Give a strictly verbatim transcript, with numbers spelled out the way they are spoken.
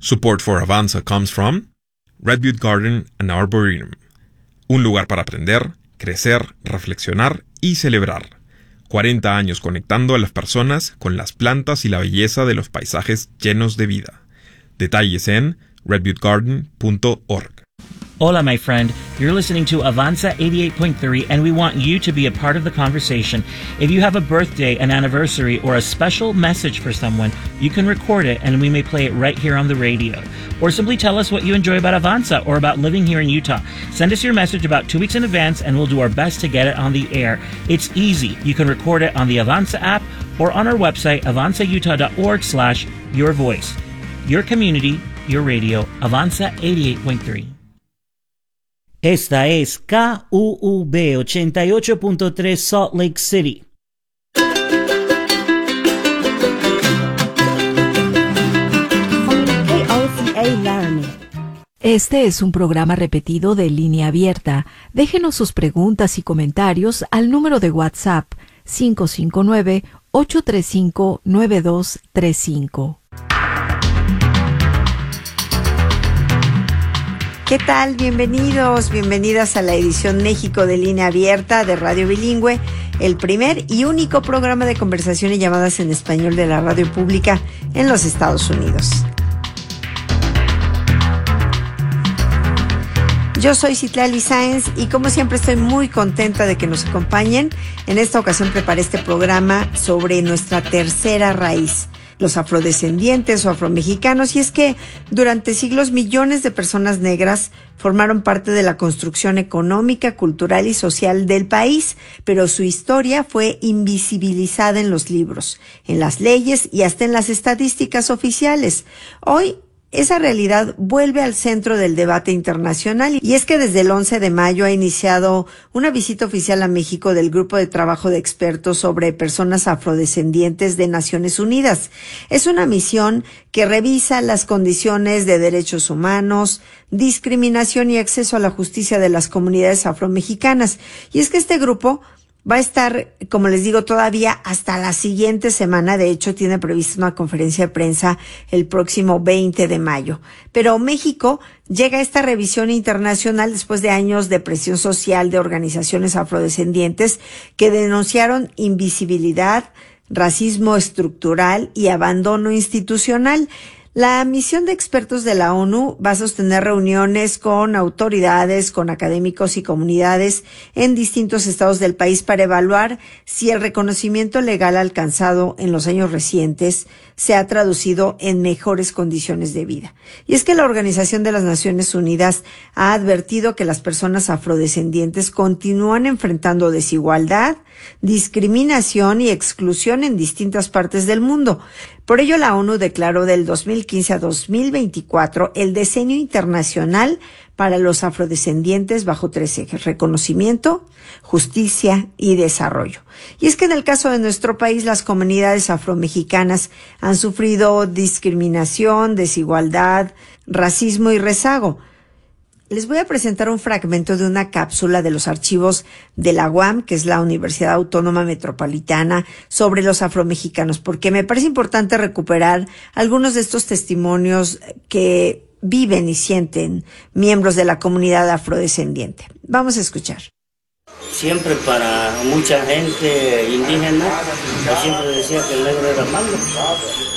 Support for Avanza comes from Redwood Garden and Arboretum. Un lugar para aprender, crecer, reflexionar y celebrar. cuarenta años conectando a las personas con las plantas y la belleza de los paisajes llenos de vida. Detalles en redwood garden punto org. Hola, my friend. You're listening to Avanza eighty-eight point three, and we want you to be a part of the conversation. If you have a birthday, an anniversary, or a special message for someone, you can record it, and we may play it right here on the radio. Or simply tell us what you enjoy about Avanza or about living here in Utah. Send us your message about two weeks in advance, and we'll do our best to get it on the air. It's easy. You can record it on the Avanza app or on our website, avanza utah dot org slash your voice. Your community, your radio, Avanza eighty-eight point three. Esta es K U U B ochenta y ocho punto tres Salt Lake City. K O C A Laramie. Este es un programa repetido de Línea Abierta. Déjenos sus preguntas y comentarios al número de WhatsApp cinco cinco nueve, ocho tres cinco, nueve dos tres cinco. ¿Qué tal? Bienvenidos, bienvenidas a la edición México de Línea Abierta de Radio Bilingüe, el primer y único programa de conversación y llamadas en español de la radio pública en los Estados Unidos. Yo soy Citlali Sáenz y como siempre estoy muy contenta de que nos acompañen. En esta ocasión preparé este programa sobre nuestra tercera raíz, los afrodescendientes o afromexicanos, y es que durante siglos millones de personas negras formaron parte de la construcción económica, cultural y social del país, pero su historia fue invisibilizada en los libros, en las leyes y hasta en las estadísticas oficiales. Hoy esa realidad vuelve al centro del debate internacional, y es que desde el once de mayo ha iniciado una visita oficial a México del Grupo de Trabajo de Expertos sobre Personas Afrodescendientes de Naciones Unidas. Es una misión que revisa las condiciones de derechos humanos, discriminación y acceso a la justicia de las comunidades afromexicanas. Y es que este grupo va a estar, como les digo, todavía hasta la siguiente semana. De hecho, tiene prevista una conferencia de prensa el próximo veinte de mayo. Pero México llega a esta revisión internacional después de años de presión social de organizaciones afrodescendientes que denunciaron invisibilidad, racismo estructural y abandono institucional. La misión de expertos de la ONU va a sostener reuniones con autoridades, con académicos y comunidades en distintos estados del país para evaluar si el reconocimiento legal alcanzado en los años recientes se ha traducido en mejores condiciones de vida. Y es que la Organización de las Naciones Unidas ha advertido que las personas afrodescendientes continúan enfrentando desigualdad, discriminación y exclusión en distintas partes del mundo. Por ello, la ONU declaró del dos mil quince a dos mil veinticuatro el Decenio Internacional para los Afrodescendientes bajo tres ejes: reconocimiento, justicia y desarrollo. Y es que en el caso de nuestro país, las comunidades afromexicanas han sufrido discriminación, desigualdad, racismo y rezago. Les voy a presentar un fragmento de una cápsula de los archivos de la U A M, que es la Universidad Autónoma Metropolitana, sobre los afromexicanos, porque me parece importante recuperar algunos de estos testimonios que viven y sienten miembros de la comunidad afrodescendiente. Vamos a escuchar. Siempre para mucha gente indígena, siempre decía que el negro era malo.